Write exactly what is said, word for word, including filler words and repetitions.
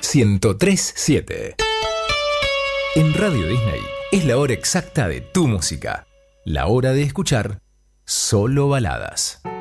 ciento tres punto siete. En Radio Disney es la hora exacta de tu música. La hora de escuchar solo baladas.